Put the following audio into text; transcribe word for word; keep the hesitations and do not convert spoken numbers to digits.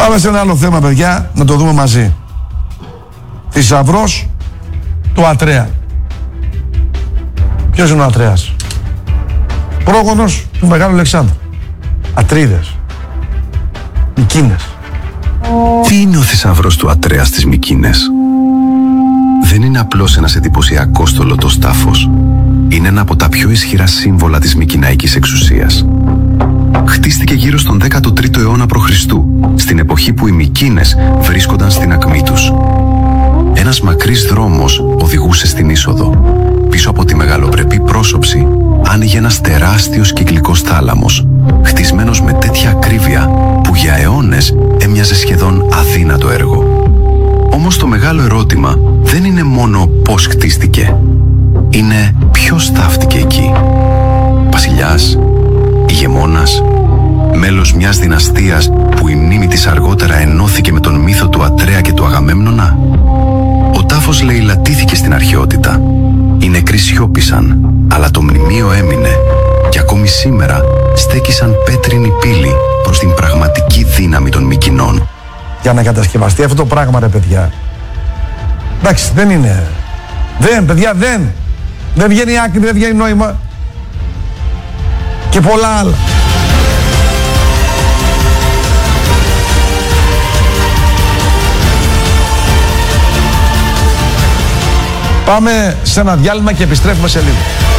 Πάμε σε ένα άλλο θέμα, παιδιά, να το δούμε μαζί. Θησαυρός του Ατρέα. Ποιος είναι ο Ατρέας? Πρόγονος του Μεγάλου Αλεξάνδρου. Ατρίδες. Μικίνες. Τι είναι ο θησαυρός του Ατρέα στις Μικίνες? Δεν είναι απλώς ένας εντυπωσιακός στολωτός τάφος. Είναι ένα από τα πιο ισχυρά σύμβολα της μικηναϊκής εξουσίας. Χτίστηκε γύρω στον δέκατο τρίτο αιώνα π.Χ., στην εποχή που οι Μικίνες βρίσκονταν στην ακμή τους. Ένας μακρύς δρόμος οδηγούσε στην είσοδο. Πίσω από τη μεγαλοπρεπή πρόσωψη άνοιγε ένας τεράστιος κυκλικός θάλαμος, χτισμένος με τέτοια ακρίβεια που για αιώνες έμοιαζε σχεδόν αδύνατο έργο. Όμως το μεγάλο ερώτημα δεν είναι μόνο πώς χτίστηκε. Είναι ποιος θαύτηκε εκεί. Βασιλιάς, ηγεμόνας, μέλος μιας δυναστείας που η μνήμη της αργότερα ενώθηκε με τον μύθο του Ατρέα και του Αγαμέμνονα. Ο τάφος λαιλατήθηκε στην αρχαιότητα. Οι νεκροί σιώπησαν, αλλά το μνημείο έμεινε και ακόμη σήμερα στέκει σαν πέτρινη πύλη προς την πραγματική δύναμη των Μικηνών. Για να κατασκευαστεί αυτό το πράγμα, ρε παιδιά. Εντάξει, δεν είναι. Δεν, παιδιά, δεν. Δεν βγαίνει άκρη, δεν βγαίνει νόημα. Και πολλά άλλα. Πάμε σε ένα διάλειμμα και επιστρέφουμε σε λίγο.